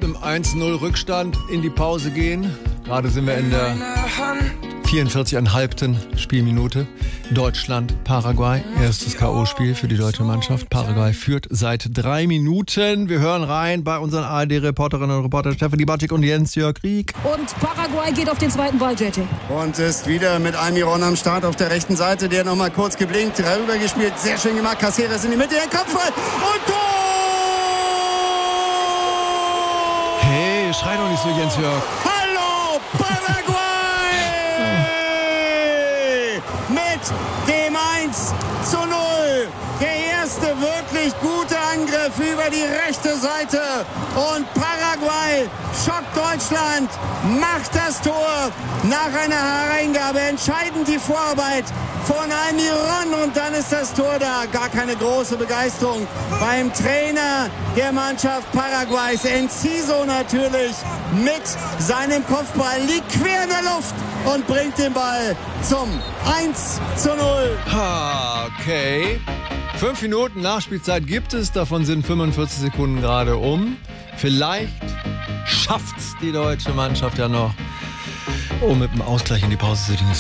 einem 1-0 Rückstand in die Pause gehen. Gerade sind wir in der 44,5. Spielminute. Deutschland, Paraguay. Erstes K.O.-Spiel für die deutsche Mannschaft. Paraguay führt seit 3 Minuten. Wir hören rein bei unseren ARD-Reporterinnen und Reportern Stefanie Batschik und Jens-Jörg Rieck. Und Paraguay geht auf den zweiten Ball, JJ. Und ist wieder mit Almiron am Start auf der rechten Seite. Der nochmal kurz geblinkt, rübergespielt. Sehr schön gemacht. Caceres in die Mitte, den Kopfball und Tor! Hey, schrei doch nicht so, Jens-Jörg. Hallo, Paraguay! Mit dem 1:0. Der erste wirklich gute Angriff über die rechte Seite. Und Paraguay schockt Deutschland, macht das Tor nach einer Hereingabe. Entscheidend die Vorarbeit von Almiron und dann ist das Tor da. Gar keine große Begeisterung beim Trainer der Mannschaft Paraguays. Enciso natürlich mit seinem Kopfball, liegt quer in der Luft und bringt den Ball zum 1:0. Okay. 5 Minuten Nachspielzeit gibt es, davon sind 45 Sekunden gerade um. Vielleicht schafft's die deutsche Mannschaft ja noch, um mit dem Ausgleich in die Pause zu gehen.